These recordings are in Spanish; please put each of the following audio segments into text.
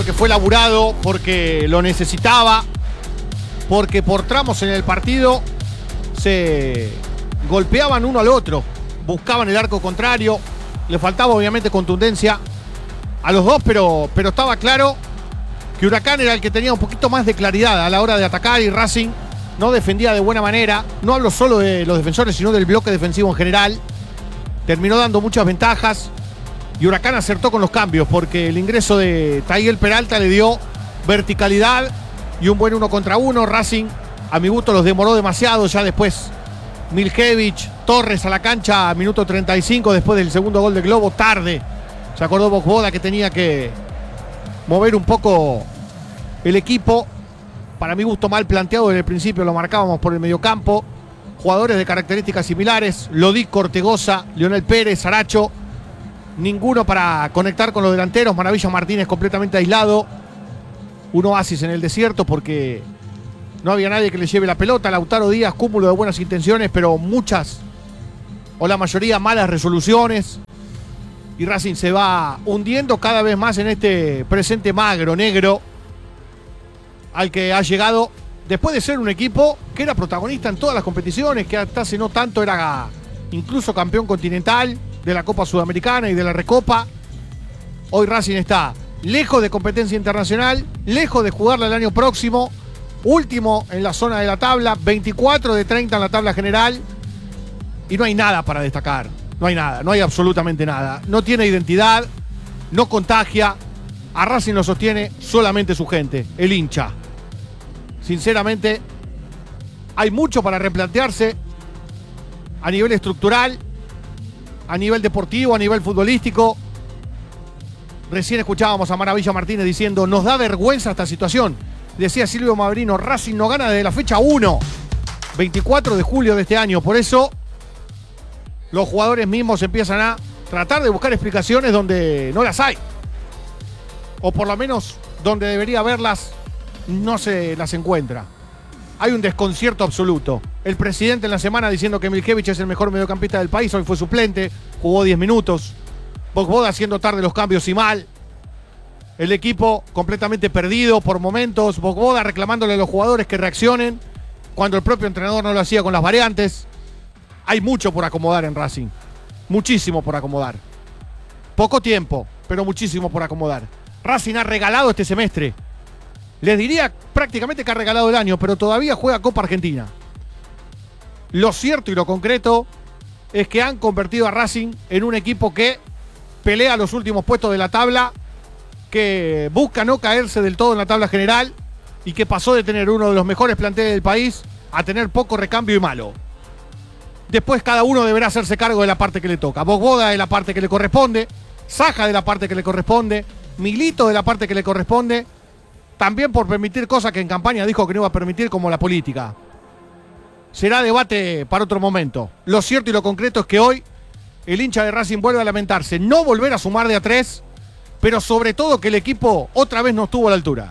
porque fue laburado, porque lo necesitaba, porque por tramos en el partido se golpeaban uno al otro, buscaban el arco contrario, le faltaba obviamente contundencia a los dos, pero estaba claro que Huracán era el que tenía un poquito más de claridad a la hora de atacar y Racing no defendía de buena manera. No hablo solo de los defensores, sino del bloque defensivo en general. Terminó dando muchas ventajas y Huracán acertó con los cambios porque el ingreso de Taiguel Peralta le dio verticalidad y un buen 1 contra 1. Racing, a mi gusto, los demoró demasiado. Ya después Miljevich, Torres a la cancha a minuto 35 después del segundo gol de Globo, tarde. Se acordó Vojvoda que tenía que mover un poco el equipo. Para mi gusto mal planteado desde el principio, lo marcábamos por el mediocampo. Jugadores de características similares, Lodic, Ortegoza, Leonel Pérez, Aracho. Ninguno para conectar con los delanteros. Maravilla Martínez completamente aislado. Un oasis en el desierto porque no había nadie que le lleve la pelota. Lautaro Díaz, cúmulo de buenas intenciones, pero muchas, o la mayoría, malas resoluciones. Y Racing se va hundiendo cada vez más en este presente magro, negro, al que ha llegado después de ser un equipo que era protagonista en todas las competiciones, que hasta hace no tanto era incluso campeón continental de la Copa Sudamericana y de la Recopa. Hoy Racing está lejos de competencia internacional, lejos de jugarla el año próximo, último en la zona de la tabla, 24 de 30 en la tabla general, y no hay nada para destacar. No hay nada, no hay absolutamente nada. No tiene identidad, no contagia. A Racing lo sostiene solamente su gente, el hincha. Sinceramente, hay mucho para replantearse a nivel estructural, a nivel deportivo, a nivel futbolístico. Recién escuchábamos a Maravilla Martínez diciendo: nos da vergüenza esta situación. Decía Silvio Mavrino: Racing no gana desde la fecha 1, 24 de julio de este año. Por eso los jugadores mismos empiezan a tratar de buscar explicaciones donde no las hay. O por lo menos donde debería haberlas, no se las encuentra. Hay un desconcierto absoluto. El presidente en la semana diciendo que Miljevich es el mejor mediocampista del país, hoy fue suplente, jugó 10 minutos. Vojvoda haciendo tarde los cambios y mal. El equipo completamente perdido por momentos. Vojvoda reclamándole a los jugadores que reaccionen cuando el propio entrenador no lo hacía con las variantes. Hay mucho por acomodar en Racing. Muchísimo por acomodar. Poco tiempo, pero muchísimo por acomodar. Racing ha regalado este semestre. Les diría prácticamente que ha regalado el año, pero todavía juega Copa Argentina. Lo cierto y lo concreto es que han convertido a Racing en un equipo que pelea los últimos puestos de la tabla, que busca no caerse del todo en la tabla general y que pasó de tener uno de los mejores planteles del país a tener poco recambio y malo. Después cada uno deberá hacerse cargo de la parte que le toca. Vojvoda de la parte que le corresponde, Saja de la parte que le corresponde, Milito de la parte que le corresponde, también por permitir cosas que en campaña dijo que no iba a permitir, como la política. Será debate para otro momento. Lo cierto y lo concreto es que hoy el hincha de Racing vuelve a lamentarse, no volver a sumar de a 3, pero sobre todo que el equipo otra vez no estuvo a la altura.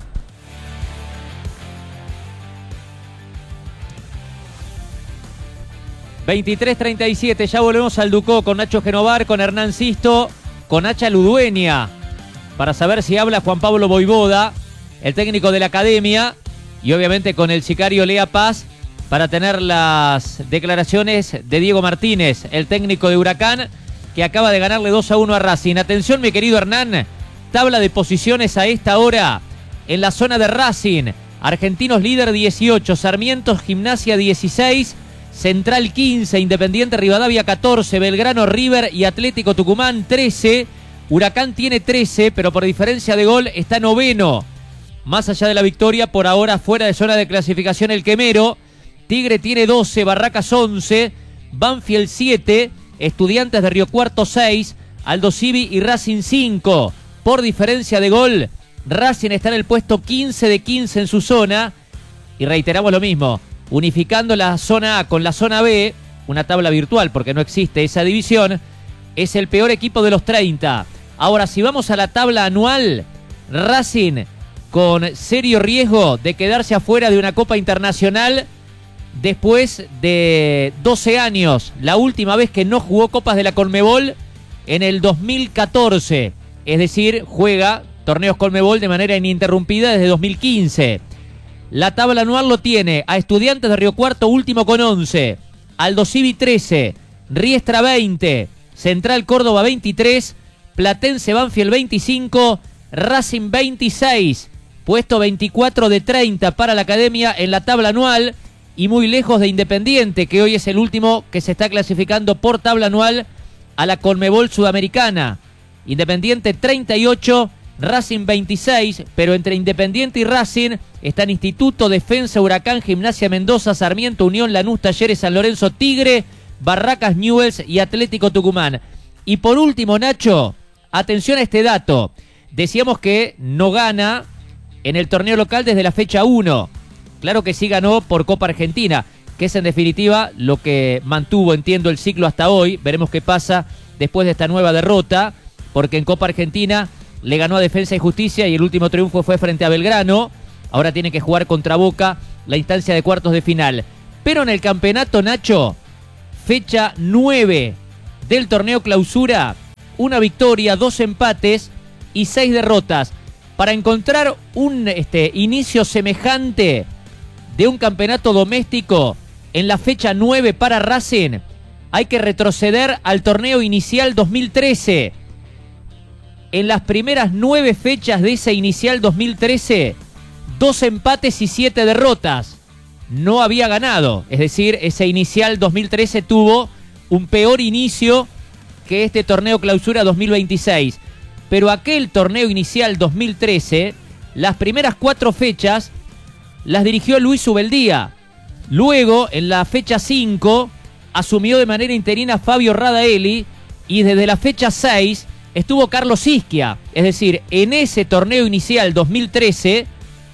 ...23:37, ya volvemos al Ducó con Nacho Genovar, con Hernán Sisto, con Nacha Ludueña, para saber si habla Juan Pablo Vojvoda, el técnico de la academia, y obviamente con el sicario Lea Paz, para tener las declaraciones de Diego Martínez, el técnico de Huracán, que acaba de ganarle 2-1 a Racing. Atención, mi querido Hernán, tabla de posiciones a esta hora en la zona de Racing. Argentinos líder 18, Sarmiento Gimnasia 16, Central 15, Independiente Rivadavia 14, Belgrano, River y Atlético Tucumán 13. Huracán tiene 13, pero por diferencia de gol está noveno. Más allá de la victoria, por ahora fuera de zona de clasificación el Quemero. Tigre tiene 12, Barracas 11, Banfield 7, Estudiantes de Río Cuarto 6, Aldo Civi y Racing 5. Por diferencia de gol, Racing está en el puesto 15 de 15 en su zona. Y reiteramos lo mismo, unificando la zona A con la zona B, una tabla virtual porque no existe esa división, es el peor equipo de los 30. Ahora, si vamos a la tabla anual, Racing con serio riesgo de quedarse afuera de una Copa Internacional después de 12 años. La última vez que no jugó Copas de la Conmebol en el 2014. Es decir, juega torneos Conmebol de manera ininterrumpida desde 2015. La tabla anual lo tiene a Estudiantes de Río Cuarto último con 11, Aldosivi 13, Riestra 20, Central Córdoba 23, Platense Banfield 25, Racing 26, puesto 24 de 30 para la Academia en la tabla anual y muy lejos de Independiente, que hoy es el último que se está clasificando por tabla anual a la Conmebol Sudamericana. Independiente 38, Racing 26, pero entre Independiente y Racing están Instituto, Defensa, Huracán, Gimnasia Mendoza, Sarmiento, Unión, Lanús, Talleres, San Lorenzo, Tigre, Barracas, Newell's y Atlético Tucumán. Y por último, Nacho, atención a este dato. Decíamos que no gana en el torneo local desde la fecha 1. Claro que sí ganó por Copa Argentina, que es en definitiva lo que mantuvo, entiendo, el ciclo hasta hoy. Veremos qué pasa después de esta nueva derrota, porque en Copa Argentina le ganó a Defensa y Justicia y el último triunfo fue frente a Belgrano. Ahora tiene que jugar contra Boca la instancia de cuartos de final. Pero en el campeonato, Nacho, fecha 9 del torneo Clausura, una victoria, 2 empates y 6 derrotas. Para encontrar un inicio semejante de un campeonato doméstico en la fecha 9 para Racing, hay que retroceder al torneo inicial 2013. En las primeras 9 fechas de ese inicial 2013, 2 empates y 7 derrotas. No había ganado, es decir, ese inicial 2013 tuvo un peor inicio que este torneo Clausura 2026. Pero aquel torneo inicial 2013, las primeras 4 fechas las dirigió Luis Ubeldía. Luego, en la fecha 5, asumió de manera interina Fabio Radaeli y desde la fecha 6 estuvo Carlos Isquia. Es decir, en ese torneo inicial 2013,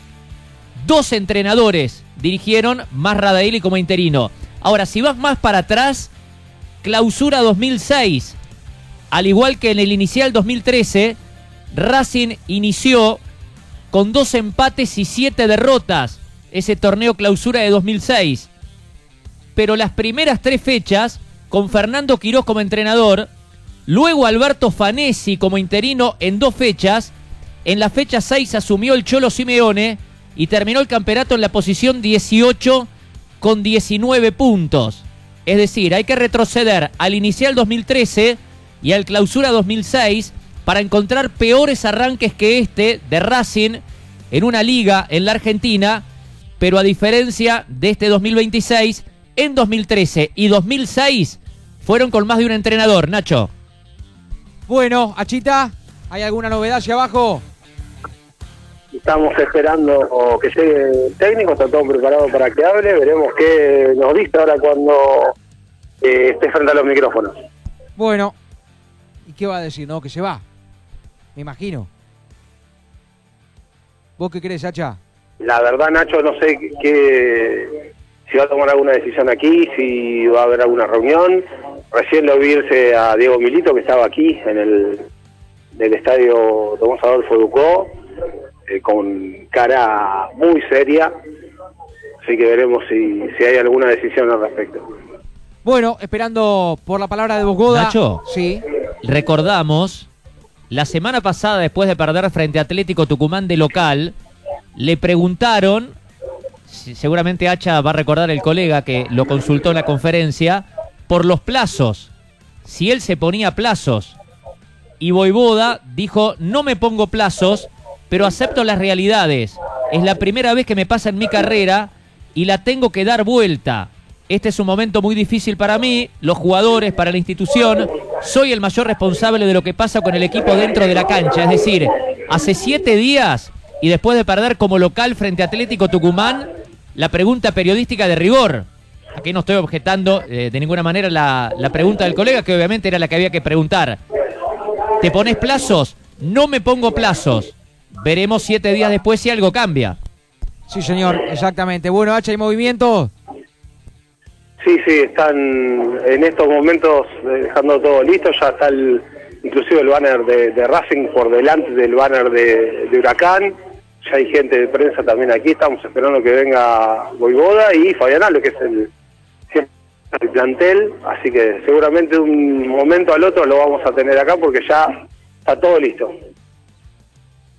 2 entrenadores dirigieron, más Radaeli como interino. Ahora, si vas más para atrás, Clausura 2006, al igual que en el inicial 2013, Racing inició con 2 empates y 7 derrotas ese torneo Clausura de 2006. Pero las primeras 3 fechas, con Fernando Quirós como entrenador, luego Alberto Fanesi como interino en 2 fechas, en la fecha 6 asumió el Cholo Simeone y terminó el campeonato en la posición 18 con 19 puntos. Es decir, hay que retroceder al inicial 2013 y al Clausura 2006 para encontrar peores arranques que este de Racing en una liga en la Argentina, pero a diferencia de este 2026, en 2013 y 2006 fueron con más de un entrenador, Nacho. Bueno, Achita, ¿hay alguna novedad allá abajo? Estamos esperando que llegue el técnico, está todo preparado para que hable, veremos qué nos dice ahora cuando esté frente a los micrófonos. Bueno, ¿y qué va a decir? No, que se va, me imagino. ¿Vos qué crees, Hacha? La verdad, Nacho, no sé si va a tomar alguna decisión aquí, si va a haber alguna reunión. Recién lo vi irse a Diego Milito, que estaba aquí en el estadio Tomás Adolfo Ducó, con cara muy seria, así que veremos si hay alguna decisión al respecto. Bueno, esperando por la palabra de Bosgoda. Nacho, sí. Recordamos, la semana pasada, después de perder frente a Atlético Tucumán de local, le preguntaron, seguramente Hacha va a recordar el colega que lo consultó en la conferencia, por los plazos, si él se ponía plazos, y Voivoda dijo, no me pongo plazos, pero acepto las realidades. Es la primera vez que me pasa en mi carrera y la tengo que dar vuelta. Este es un momento muy difícil para mí, los jugadores, para la institución. Soy el mayor responsable de lo que pasa con el equipo dentro de la cancha. Es decir, hace 7 días y después de perder como local frente a Atlético Tucumán, la pregunta periodística de rigor. Aquí no estoy objetando de ninguna manera la pregunta del colega, que obviamente era la que había que preguntar. ¿Te pones plazos? No me pongo plazos. Veremos 7 días después si algo cambia. Sí, señor, exactamente. Bueno, Hacha, ¿hay movimiento? Sí, están en estos momentos dejando todo listo, ya está inclusive el banner de Racing por delante del banner de Huracán, ya hay gente de prensa también aquí, estamos esperando que venga Voivoda y Fabián Alves, que es el plantel, así que seguramente de un momento al otro lo vamos a tener acá porque ya está todo listo.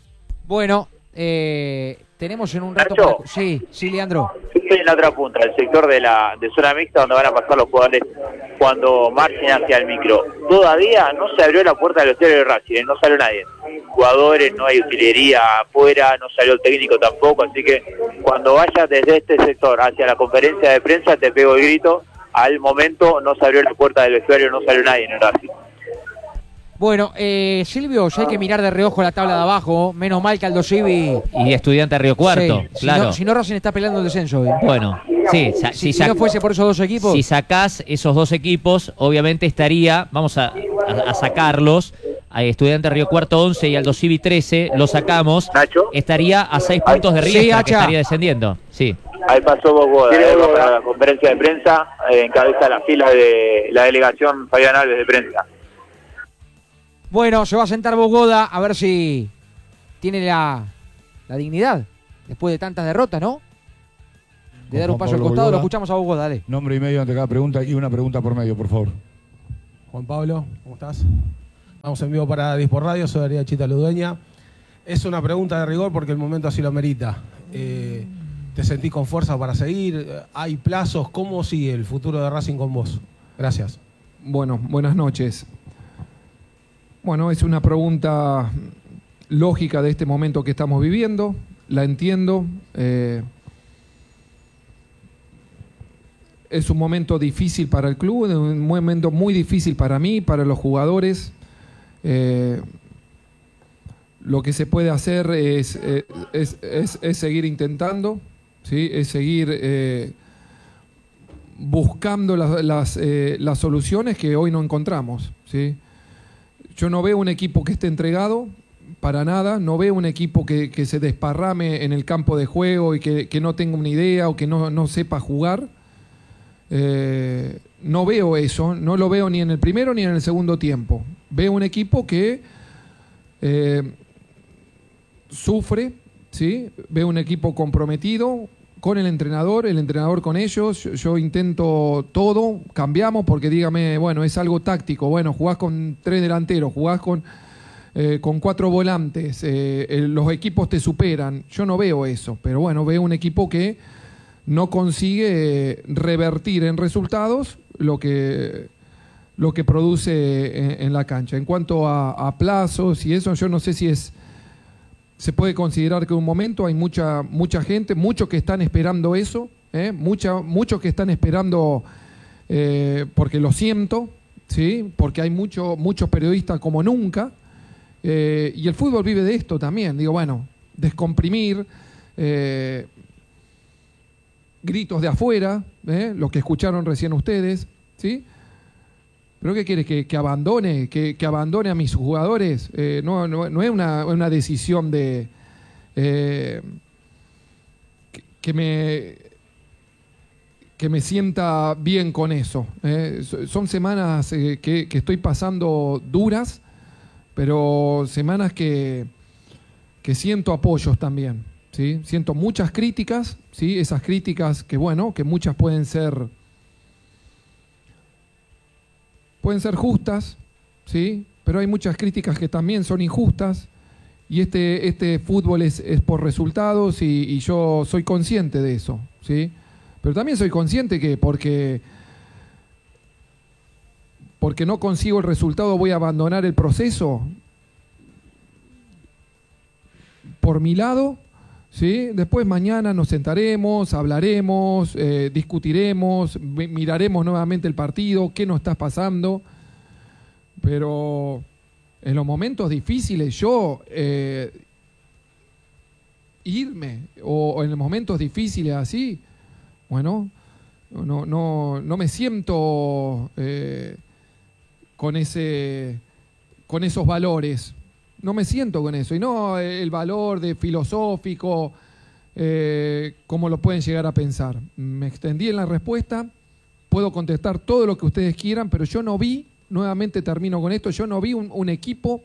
Bueno, tenemos en un rato... ¿Nacho? Sí, Leandro. Estoy en la otra punta, el sector de zona mixta, donde van a pasar los jugadores cuando marchen hacia el micro. Todavía no se abrió la puerta del vestuario de Racing, no salió nadie. Jugadores, no hay utilería afuera, no salió el técnico tampoco, así que cuando vayas desde este sector hacia la conferencia de prensa te pego el grito. Al momento no se abrió la puerta del vestuario, no salió nadie en el Racing. Bueno, Silvio, ya hay que mirar de reojo la tabla de abajo. Menos mal que Aldo Civi... Y Estudiante Río Cuarto, Sí, claro. Si no, Racing está peleando el descenso. Bueno, sí, Si no fuese por esos dos equipos... Si sacás esos dos equipos, obviamente estaría, vamos a sacarlos, a Estudiante Río Cuarto 11 y Aldo Civi 13, lo sacamos, Nacho. estaría a 6 puntos de Riestra, que Hacha. estaría descendiendo. Sí. Ahí pasó Bogoda, va para la conferencia de prensa, encabeza la fila de la delegación Fabián Alves de prensa. Bueno, se va a sentar Bogoda a ver si tiene la dignidad después de tantas derrotas, ¿no? De dar un paso al costado, lo escuchamos a Bogoda, dale. Nombre y medio ante cada pregunta y una pregunta por medio, por favor. Juan Pablo, ¿cómo estás? Vamos en vivo para Dispor Radio, soy Darío Chita Ludueña. Es una pregunta de rigor porque el momento así lo amerita. ¿Te sentís con fuerza para seguir? ¿Hay plazos? ¿Cómo sigue el futuro de Racing con vos? Gracias. Bueno, buenas noches. Bueno, es una pregunta lógica de este momento que estamos viviendo, la entiendo. Es un momento difícil para el club, un momento muy difícil para mí, para los jugadores. Lo que se puede hacer es seguir intentando, ¿sí? Es seguir buscando las soluciones que hoy no encontramos, ¿sí? Yo no veo un equipo que esté entregado para nada, no veo un equipo que se desparrame en el campo de juego y que no tenga una idea o que no sepa jugar. No veo eso, no lo veo ni en el primero ni en el segundo tiempo. Veo un equipo que sufre, ¿sí? Veo un equipo comprometido con el entrenador con ellos. Yo intento todo, cambiamos porque dígame, bueno, es algo táctico. Bueno, jugás con 3 delanteros, jugás con 4 volantes, los equipos te superan. Yo no veo eso, pero bueno, veo un equipo que no consigue revertir en resultados lo que produce en la cancha. En cuanto a plazos y eso, yo no sé si se puede considerar que en un momento hay mucha gente, muchos que están esperando eso, muchos que están esperando, porque lo siento, ¿sí? Porque hay muchos periodistas como nunca, y el fútbol vive de esto también. Digo, bueno, descomprimir, gritos de afuera, lo que escucharon recién ustedes, ¿sí? ¿Pero qué quieres? ¿Que abandone? ¿Que abandone a mis jugadores? No es una decisión de que me sienta bien con eso. Son semanas que estoy pasando duras, pero semanas que siento apoyos también, ¿sí? Siento muchas críticas, ¿sí? Esas críticas que, bueno, que muchas pueden ser justas, ¿sí? Pero hay muchas críticas que también son injustas, y este fútbol es por resultados, y yo soy consciente de eso, ¿sí? Pero también soy consciente que porque no consigo el resultado voy a abandonar el proceso. Por mi lado, ¿sí? Después mañana nos sentaremos, hablaremos, discutiremos, miraremos nuevamente el partido, qué nos está pasando. Pero en los momentos difíciles yo irme, o en los momentos difíciles así, bueno, no me siento con esos valores. No me siento con eso, y no el valor de filosófico, como lo pueden llegar a pensar. Me extendí en la respuesta, puedo contestar todo lo que ustedes quieran, pero yo no vi, nuevamente termino con esto, yo no vi un equipo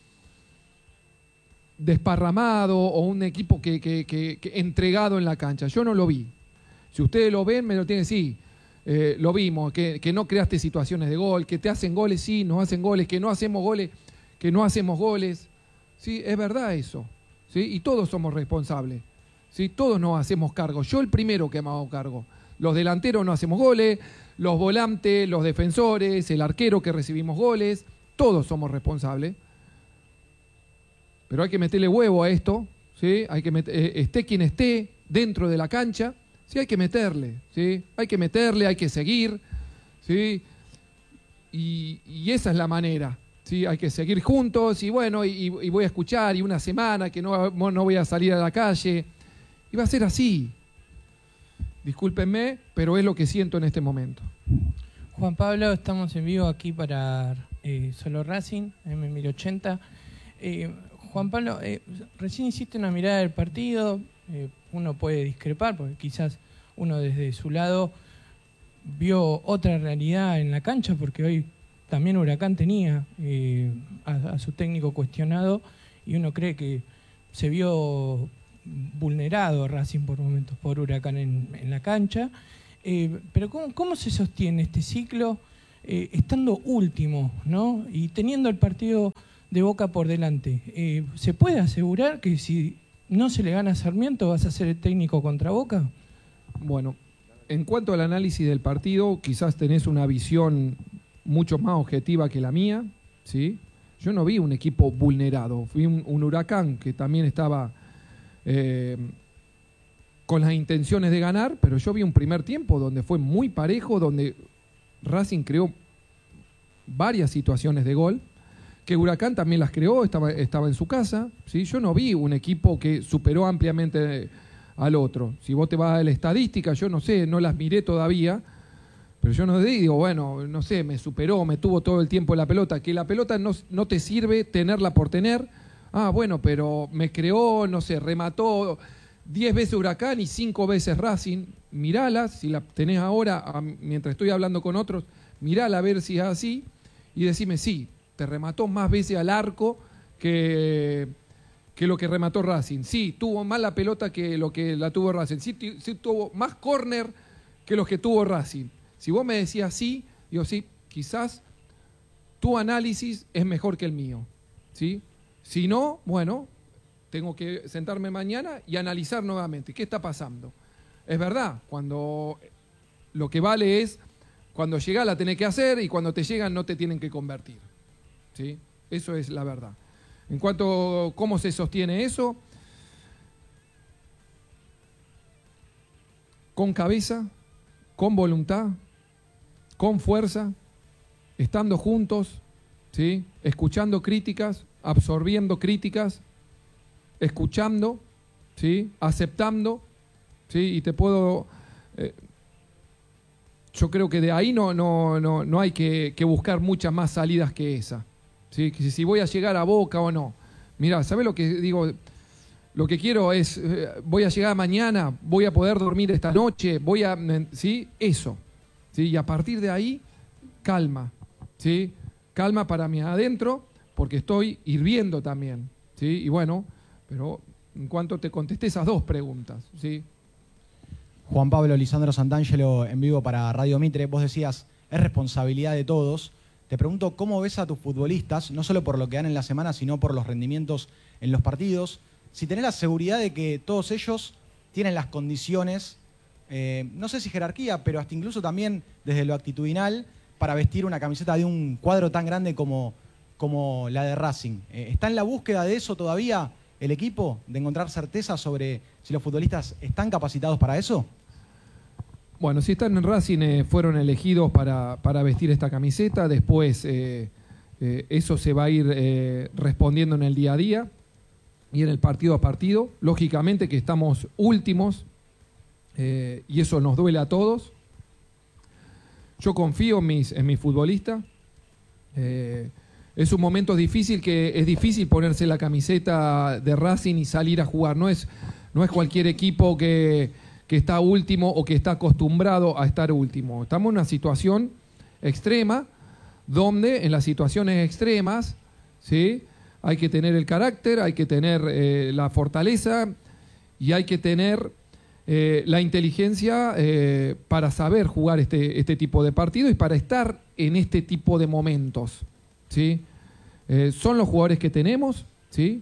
desparramado o un equipo que entregado en la cancha. Yo no lo vi. Si ustedes lo ven, me lo tienen que decir. Lo vimos, que no creaste situaciones de gol, que te hacen goles, sí, nos hacen goles, que no hacemos goles, sí, es verdad eso, ¿sí? Y todos somos responsables, ¿sí? Todos nos hacemos cargo. Yo el primero que me hago cargo. Los delanteros no hacemos goles, los volantes, los defensores, el arquero que recibimos goles, todos somos responsables. Pero hay que meterle huevo a esto, ¿sí? Hay que esté quien esté dentro de la cancha, sí, hay que meterle, ¿sí? Hay que meterle, hay que seguir, ¿sí? Y esa es la manera, ¿sí? Hay que seguir juntos y bueno, y voy a escuchar y una semana que no voy a salir a la calle. Y va a ser así. Discúlpenme, pero es lo que siento en este momento. Juan Pablo, estamos en vivo aquí para Solo Racing, M1080. Juan Pablo, recién hiciste una mirada del partido. Uno puede discrepar porque quizás uno desde su lado vio otra realidad en la cancha, porque hoy también Huracán tenía a su técnico cuestionado y uno cree que se vio vulnerado Racing por momentos por Huracán en la cancha. Pero ¿cómo se sostiene este ciclo estando último, ¿no? Y teniendo el partido de Boca por delante? ¿Se puede asegurar que si no se le gana a Sarmiento vas a ser el técnico contra Boca? Bueno, en cuanto al análisis del partido, quizás tenés una visión mucho más objetiva que la mía, ¿sí? Yo no vi un equipo vulnerado, vi un Huracán que también estaba con las intenciones de ganar, pero yo vi un primer tiempo donde fue muy parejo, donde Racing creó varias situaciones de gol, que Huracán también las creó, estaba en su casa, ¿sí? Yo no vi un equipo que superó ampliamente al otro. Si vos te vas a la estadística, yo no sé, no las miré todavía, pero yo no digo, bueno, no sé, me superó, me tuvo todo el tiempo la pelota, que la pelota no te sirve tenerla por tener. Ah, bueno, pero me creó, no sé, remató 10 veces Huracán y 5 veces Racing. Mirala, si la tenés ahora, mientras estoy hablando con otros, mirala a ver si es así y decime, sí, te remató más veces al arco que lo que remató Racing. Sí, tuvo más la pelota que lo que la tuvo Racing. Sí, tuvo más córner que los que tuvo Racing. Si vos me decías sí, digo sí, quizás tu análisis es mejor que el mío, ¿sí? Si no, bueno, tengo que sentarme mañana y analizar nuevamente qué está pasando. Es verdad, cuando lo que vale es cuando llegás la tenés que hacer y cuando te llegan no te tienen que convertir, ¿sí? Eso es la verdad. En cuanto a cómo se sostiene eso, con cabeza, con voluntad, con fuerza, estando juntos, ¿sí? Escuchando críticas, absorbiendo críticas, escuchando, ¿sí? Aceptando, ¿sí? Y te puedo... yo creo que de ahí no hay que buscar muchas más salidas que esa, ¿sí? Que si voy a llegar a Boca o no. Mirá, ¿sabés lo que digo? Lo que quiero es, voy a llegar mañana, voy a poder dormir esta noche, ¿sí? Eso, ¿sí? Y a partir de ahí, calma, ¿sí? Calma para mí adentro, porque estoy hirviendo también, ¿sí? Y bueno, pero en cuanto te contesté esas dos preguntas, ¿sí? Juan Pablo, Lisandro Santangelo en vivo para Radio Mitre. Vos decías, es responsabilidad de todos. Te pregunto, ¿cómo ves a tus futbolistas, no solo por lo que dan en la semana, sino por los rendimientos en los partidos? Si tenés la seguridad de que todos ellos tienen las condiciones, no sé si jerarquía, pero hasta incluso también desde lo actitudinal, para vestir una camiseta de un cuadro tan grande como la de Racing. ¿Está en la búsqueda de eso todavía el equipo? ¿De encontrar certeza sobre si los futbolistas están capacitados para eso? Bueno, si están en Racing, fueron elegidos para vestir esta camiseta. Después eso se va a ir respondiendo en el día a día y en el partido a partido. Lógicamente que estamos últimos y eso nos duele a todos. Yo confío en mis futbolistas. Es un momento difícil, que es difícil ponerse la camiseta de Racing y salir a jugar. No es cualquier equipo que está último o que está acostumbrado a estar último. Estamos en una situación extrema, donde en las situaciones extremas, ¿sí? Hay que tener el carácter, hay que tener la fortaleza y hay que tener la inteligencia para saber jugar este tipo de partido y para estar en este tipo de momentos, ¿sí? Son los jugadores que tenemos, ¿sí?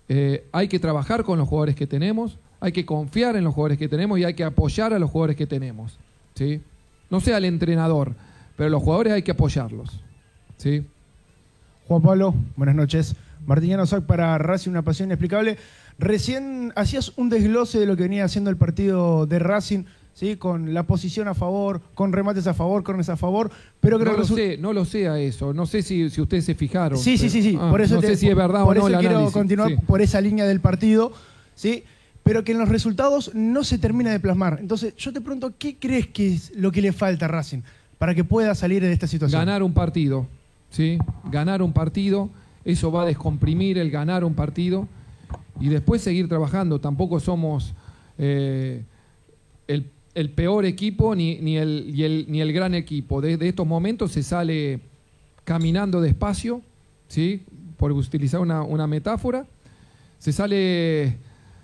hay que trabajar con los jugadores que tenemos, hay que confiar en los jugadores que tenemos y hay que apoyar a los jugadores que tenemos, ¿sí? No sea el entrenador, pero los jugadores hay que apoyarlos, ¿sí? Juan Pablo, buenas noches. Martiniano Sac para Racing, una pasión inexplicable. Recién hacías un desglose de lo que venía haciendo el partido de Racing, ¿sí? Con la posición a favor, con remates a favor, corners a favor, pero creo no lo sé a eso, no sé si ustedes se fijaron. Sí. Por eso no sé si es verdad o no el quiero análisis. continuar Sí. por esa línea del partido, ¿sí? Pero que en los resultados no se termina de plasmar. Entonces, yo te pregunto, ¿qué crees que es lo que le falta a Racing para que pueda salir de esta situación? Ganar un partido, ¿sí? Ganar un partido, eso va a descomprimir el ganar un partido y después seguir trabajando. Tampoco somos el peor equipo ni el gran equipo. De estos momentos se sale caminando despacio, ¿sí? Por utilizar una metáfora, se sale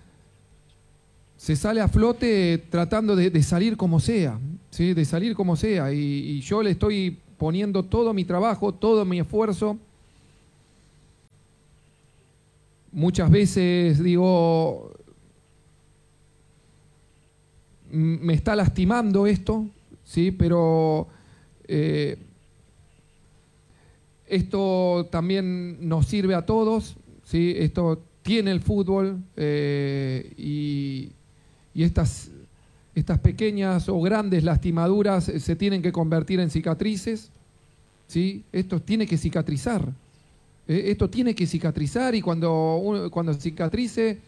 a flote tratando de salir como sea, ¿sí? De salir como sea. Y yo le estoy poniendo todo mi trabajo, todo mi esfuerzo. Muchas veces digo, me está lastimando esto, ¿sí? Pero esto también nos sirve a todos, ¿sí? Esto tiene el fútbol y estas pequeñas o grandes lastimaduras se tienen que convertir en cicatrices, ¿sí? Esto tiene que cicatrizar. Esto tiene que cicatrizar y cuando cicatrice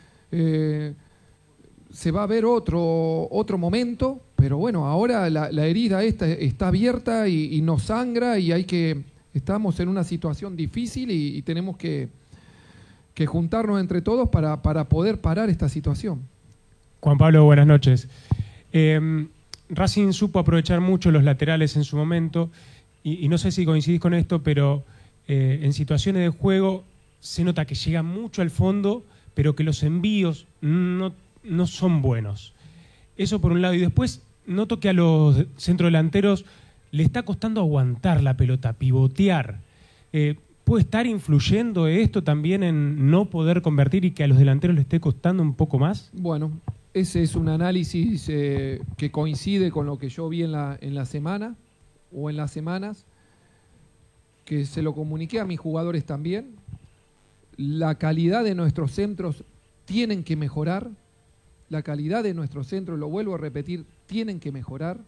se va a ver otro momento, pero bueno, ahora la herida está abierta y nos sangra y estamos en una situación difícil y tenemos que juntarnos entre todos para poder parar esta situación. Juan Pablo, buenas noches. Racing supo aprovechar mucho los laterales en su momento y no sé si coincidís con esto, pero en situaciones de juego se nota que llega mucho al fondo, pero que los envíos no son buenos. Eso por un lado. Y después noto que a los centrodelanteros le está costando aguantar la pelota, pivotear. ¿Puede estar influyendo esto también en no poder convertir y que a los delanteros le esté costando un poco más? Bueno, ese es un análisis que coincide con lo que yo vi en la semana o en las semanas, que se lo comuniqué a mis jugadores también. La calidad de nuestros centros tienen que mejorar. La calidad de nuestros centros, lo vuelvo a repetir, tienen que mejorar.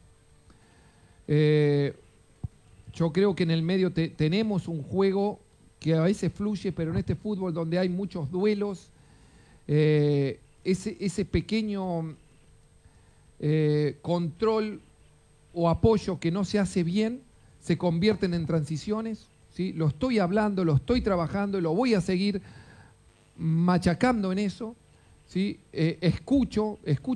Yo creo que en el medio tenemos un juego que a veces fluye, pero en este fútbol donde hay muchos duelos, ese pequeño control o apoyo que no se hace bien se convierten en transiciones, ¿sí? Lo estoy hablando, lo estoy trabajando y lo voy a seguir machacando en eso, ¿sí? Escucho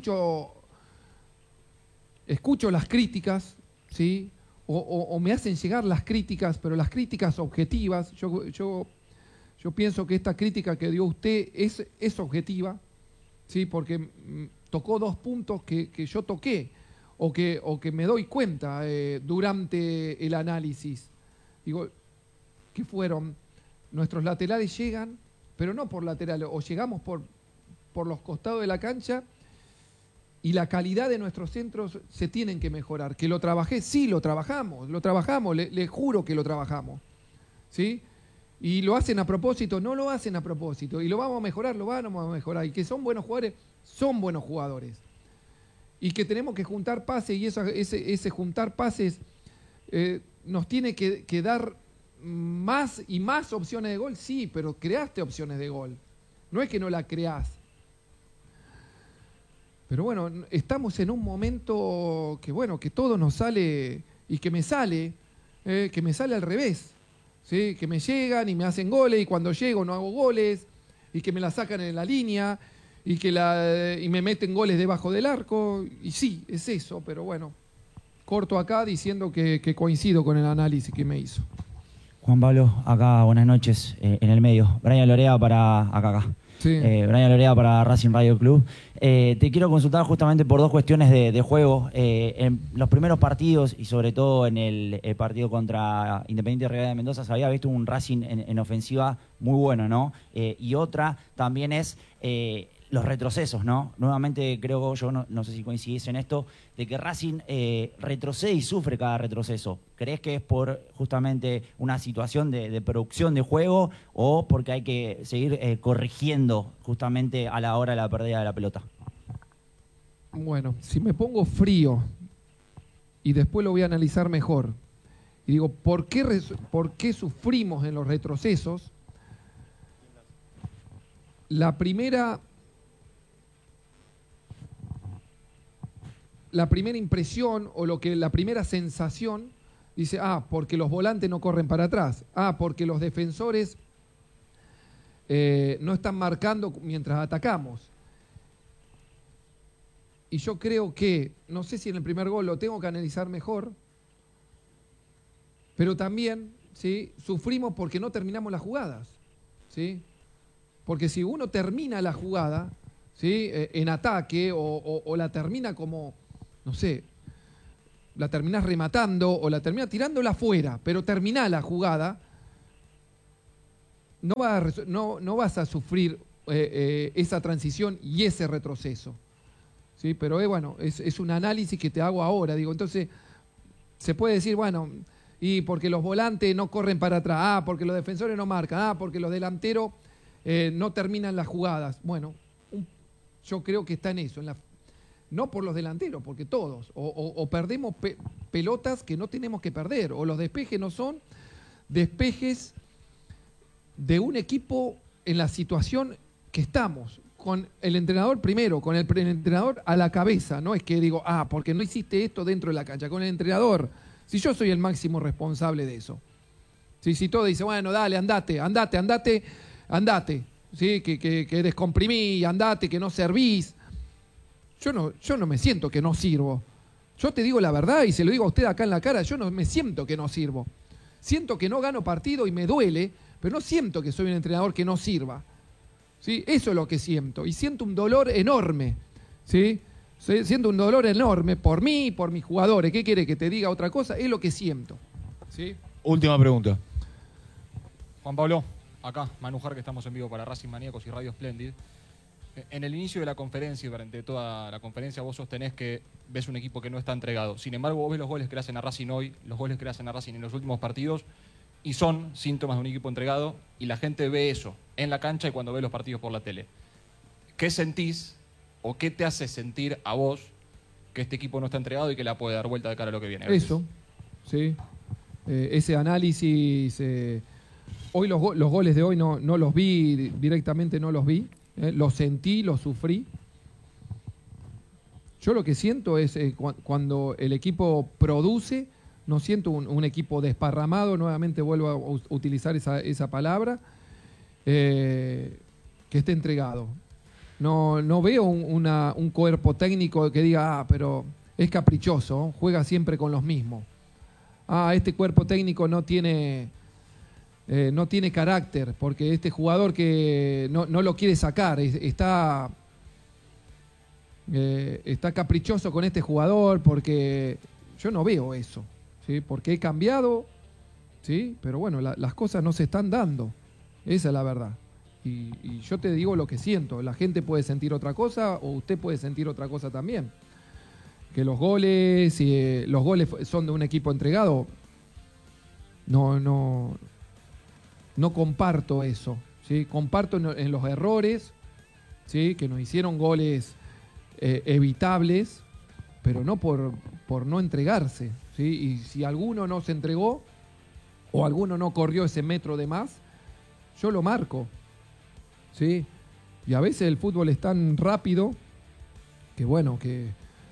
las críticas, ¿sí? O me hacen llegar las críticas, pero las críticas objetivas. Yo pienso que esta crítica que dio usted es objetiva, ¿sí? Porque tocó 2 puntos que yo toqué o que me doy cuenta durante el análisis. Digo, ¿qué fueron? Nuestros laterales llegan, pero no por laterales, o llegamos por los costados de la cancha. Y la calidad de nuestros centros se tienen que mejorar. ¿Que lo trabajé? Sí, lo trabajamos, le juro que lo trabajamos, ¿sí? Y lo hacen a propósito, no lo hacen a propósito. Y lo vamos a mejorar, Y que son buenos jugadores, Y que tenemos que juntar pases y ese juntar pases nos tiene que dar más y más opciones de gol, sí, pero creaste opciones de gol. No es que no la creás. Pero bueno, estamos en un momento que todo nos sale y que me sale al revés, ¿sí? Que me llegan y me hacen goles y cuando llego no hago goles y que me la sacan en la línea y me meten goles debajo del arco. Y sí, es eso, pero bueno, corto acá diciendo que coincido con el análisis que me hizo. Juan Pablo, acá buenas noches, en el medio. Brian Lorea para acá. Sí. Brian Lorea para Racing Radio Club. Te quiero consultar justamente por dos cuestiones de juego. En los primeros partidos y sobre todo en el partido contra Independiente Rivadavia de Mendoza se había visto un Racing en ofensiva muy bueno, ¿no? Y otra también es los retrocesos, ¿no? Nuevamente creo, yo no sé si coincidís en esto, de que Racing retrocede y sufre cada retroceso. ¿Crees que es por justamente una situación de producción de juego o porque hay que seguir corrigiendo justamente a la hora de la pérdida de la pelota? Bueno, si me pongo frío y después lo voy a analizar mejor y digo, ¿por qué sufrimos en los retrocesos? La primera impresión o la primera sensación dice, porque los volantes no corren para atrás, porque los defensores no están marcando mientras atacamos. Y yo creo que, no sé si en el primer gol lo tengo que analizar mejor, pero también, ¿sí?, sufrimos porque no terminamos las jugadas, ¿sí? Porque si uno termina la jugada, ¿sí?, en ataque o la termina como, no sé, la terminás rematando o la terminás tirándola afuera, pero termina la jugada, no vas a sufrir esa transición y ese retroceso. ¿Sí? Pero bueno, es un análisis que te hago ahora. Digo, entonces, se puede decir, bueno, y porque los volantes no corren para atrás, porque los defensores no marcan, porque los delanteros no terminan las jugadas. Bueno, yo creo que está en eso, no por los delanteros, porque todos, o perdemos pelotas que no tenemos que perder, o los despejes no son despejes de un equipo en la situación que estamos, con el entrenador primero, con el entrenador a la cabeza, no es que digo, porque no hiciste esto dentro de la cancha, con el entrenador, si yo soy el máximo responsable de eso. Si todo dice, bueno, dale, andate, ¿sí? que descomprimí, andate, que no servís. Yo no me siento que no sirvo. Yo te digo la verdad y se lo digo a usted acá en la cara, yo no me siento que no sirvo. Siento que no gano partido y me duele, pero no siento que soy un entrenador que no sirva. ¿Sí? Eso es lo que siento. Y siento un dolor enorme. ¿Sí? Siento un dolor enorme por mí y por mis jugadores. ¿Qué quiere que te diga otra cosa? Es lo que siento. ¿Sí? Última pregunta. Juan Pablo, acá, Manujar, que estamos en vivo para Racing Maníacos y Radio Splendid. En el inicio de la conferencia y durante toda la conferencia vos sostenés que ves un equipo que no está entregado. Sin embargo, vos ves los goles que le hacen a Racing hoy, los goles que le hacen a Racing en los últimos partidos, y son síntomas de un equipo entregado, y la gente ve eso en la cancha y cuando ve los partidos por la tele. ¿Qué sentís o qué te hace sentir a vos que este equipo no está entregado y que la puede dar vuelta de cara a lo que viene? Gracias. Eso, sí. Ese análisis... hoy los goles de hoy no los vi directamente, no los vi. Los sentí, los sufrí. Yo lo que siento es cuando el equipo produce, no siento un equipo desparramado, nuevamente vuelvo a utilizar esa palabra, que esté entregado. No veo un cuerpo técnico que diga, pero es caprichoso, juega siempre con los mismos. Este cuerpo técnico no tiene carácter, porque este jugador que no lo quiere sacar, está caprichoso con este jugador, porque yo no veo eso, ¿sí? Porque he cambiado, ¿sí? Pero bueno, las cosas no se están dando, esa es la verdad. Y yo te digo lo que siento, la gente puede sentir otra cosa o usted puede sentir otra cosa también. Que los goles son de un equipo entregado, no comparto eso, ¿sí? Comparto en los errores, ¿sí? Que nos hicieron goles evitables, pero no por no entregarse, ¿sí? Y si alguno no se entregó o alguno no corrió ese metro de más, yo lo marco, ¿sí? Y a veces el fútbol es tan rápido que bueno, que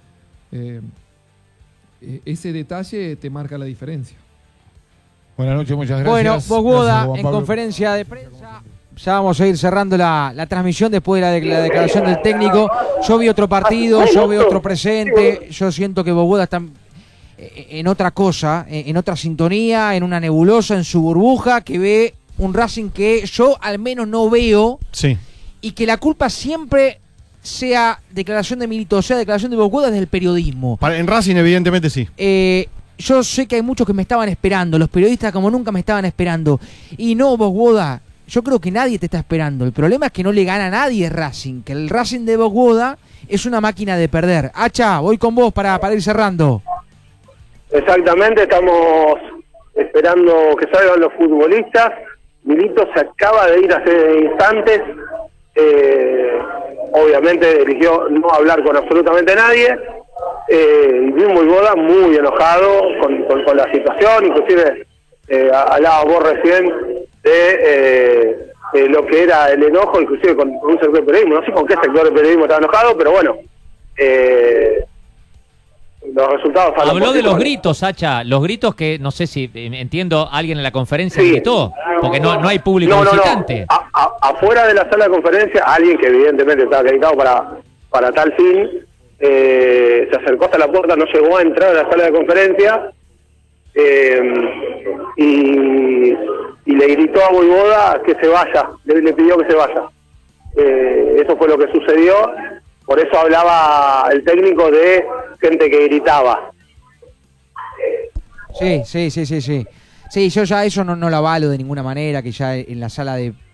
ese detalle te marca la diferencia. Buenas noches, muchas gracias. Bueno, Bogoda Gracias, en conferencia de prensa. Ya vamos a ir cerrando la transmisión después de la declaración del técnico. Yo vi otro partido, yo veo otro presente. Yo siento que Bogoda está en otra cosa, en otra sintonía, en una nebulosa, en su burbuja, que ve un Racing que yo al menos no veo. Sí. y que la culpa siempre sea declaración de Milito, o sea declaración de Bogoda desde el periodismo. En Racing evidentemente sí. Yo sé que hay muchos que me estaban esperando, los periodistas como nunca me estaban esperando. Y no, Bogoda, yo creo que nadie te está esperando. El problema es que no le gana a nadie Racing, que el Racing de Bogoda es una máquina de perder. Hacha, voy con vos para ir cerrando. Exactamente, estamos esperando que salgan los futbolistas. Milito se acaba de ir hace instantes. Obviamente eligió no hablar con absolutamente nadie. Y vi un Bogoda muy enojado con la situación. Inclusive hablaba vos recién de lo que era el enojo, inclusive con un sector de periodismo. No sé con qué sector de periodismo estaba enojado, pero bueno, los resultados... Habló de los gritos, Hacha, los gritos que no sé si entiendo alguien en la conferencia gritó, porque no hay público visitante. Afuera de la sala de conferencia, alguien que evidentemente estaba acreditado para tal fin, se acercó hasta la puerta, no llegó a entrar a la sala de conferencia, y le gritó a Boivoda que se vaya, le pidió que se vaya. Eso fue lo que sucedió, por eso hablaba el técnico de gente que gritaba. Sí, yo ya eso no lo avalo de ninguna manera, que ya en la sala de